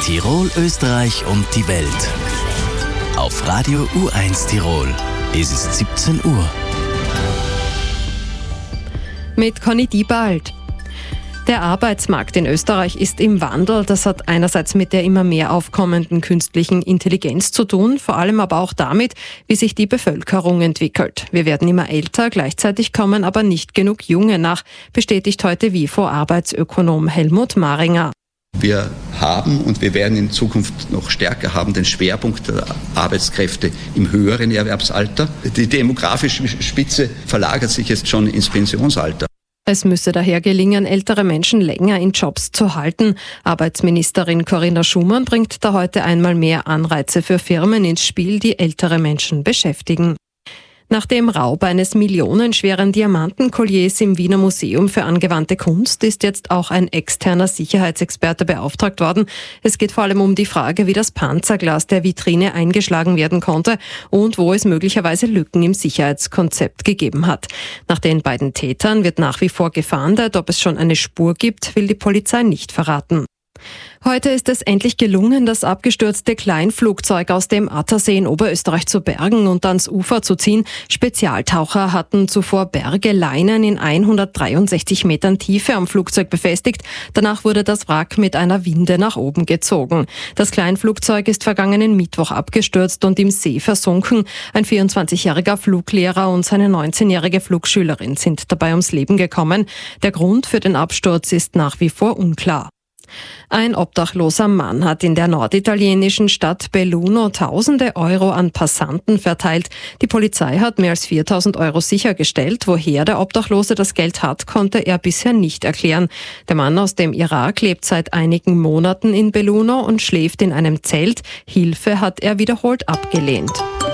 Tirol, Österreich und die Welt. Auf Radio U1 Tirol ist es 17 Uhr. Mit Conny Diebald. Der Arbeitsmarkt in Österreich ist im Wandel. Das hat einerseits mit der immer mehr aufkommenden künstlichen Intelligenz zu tun, vor allem aber auch damit, wie sich die Bevölkerung entwickelt. Wir werden immer älter, gleichzeitig kommen aber nicht genug Junge nach, bestätigt heute WIFO-Arbeitsökonom Helmut Maringer. Wir haben und wir werden in Zukunft noch stärker haben den Schwerpunkt der Arbeitskräfte im höheren Erwerbsalter. Die demografische Spitze verlagert sich jetzt schon ins Pensionsalter. Es müsse daher gelingen, ältere Menschen länger in Jobs zu halten. Arbeitsministerin Corinna Schumann bringt da heute einmal mehr Anreize für Firmen ins Spiel, die ältere Menschen beschäftigen. Nach dem Raub eines millionenschweren Diamantenkolliers im Wiener Museum für angewandte Kunst ist jetzt auch ein externer Sicherheitsexperte beauftragt worden. Es geht vor allem um die Frage, wie das Panzerglas der Vitrine eingeschlagen werden konnte und wo es möglicherweise Lücken im Sicherheitskonzept gegeben hat. Nach den beiden Tätern wird nach wie vor gefahndet. Ob es schon eine Spur gibt, will die Polizei nicht verraten. Heute ist es endlich gelungen, das abgestürzte Kleinflugzeug aus dem Attersee in Oberösterreich zu bergen und ans Ufer zu ziehen. Spezialtaucher hatten zuvor Bergeleinen in 163 Metern Tiefe am Flugzeug befestigt. Danach wurde das Wrack mit einer Winde nach oben gezogen. Das Kleinflugzeug ist vergangenen Mittwoch abgestürzt und im See versunken. Ein 24-jähriger Fluglehrer und seine 19-jährige Flugschülerin sind dabei ums Leben gekommen. Der Grund für den Absturz ist nach wie vor unklar. Ein obdachloser Mann hat in der norditalienischen Stadt Belluno Tausende Euro an Passanten verteilt. Die Polizei hat mehr als 4.000 Euro sichergestellt. Woher der Obdachlose das Geld hat, konnte er bisher nicht erklären. Der Mann aus dem Irak lebt seit einigen Monaten in Belluno und schläft in einem Zelt. Hilfe hat er wiederholt abgelehnt.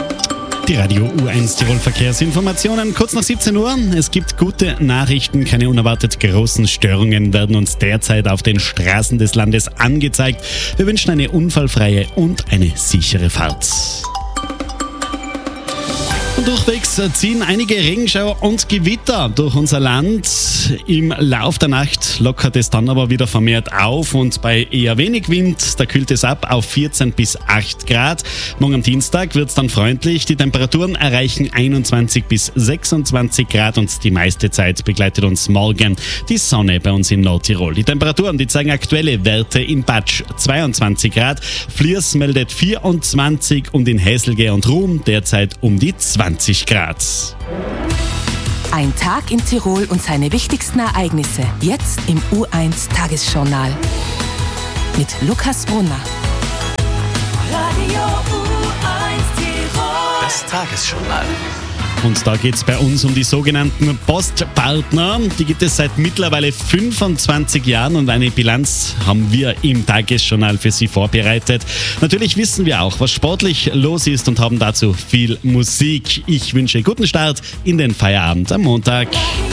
Die Radio U1 Tirol Verkehrsinformationen, kurz nach 17 Uhr. Es gibt gute Nachrichten, keine unerwartet großen Störungen werden uns derzeit auf den Straßen des Landes angezeigt. Wir wünschen eine unfallfreie und eine sichere Fahrt. Und durchwegs ziehen einige Regenschauer und Gewitter durch unser Land. Im Lauf der Nacht lockert es dann aber wieder vermehrt auf und bei eher wenig Wind, da kühlt es ab auf 14 bis 8 Grad. Morgen am Dienstag wird es dann freundlich. Die Temperaturen erreichen 21 bis 26 Grad und die meiste Zeit begleitet uns morgen die Sonne bei uns in Nordtirol. Die Temperaturen, die zeigen aktuelle Werte in Batsch 22 Grad, Fliers meldet 24 und in Häselge und Ruhm derzeit um die 20 Grad. Ein Tag in Tirol und seine wichtigsten Ereignisse. Jetzt im U1 Tagesjournal. Mit Lukas Brunner. Radio U1 Tirol. Das Tagesjournal. Und da geht es bei uns um die sogenannten Postpartner. Die gibt es seit mittlerweile 25 Jahren und eine Bilanz haben wir im Tagesjournal für Sie vorbereitet. Natürlich wissen wir auch, was sportlich los ist und haben dazu viel Musik. Ich wünsche guten Start in den Feierabend am Montag.